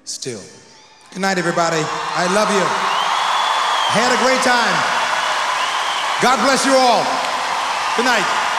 still. Good night, everybody. I love you. Had a great time. God bless you all. Good night.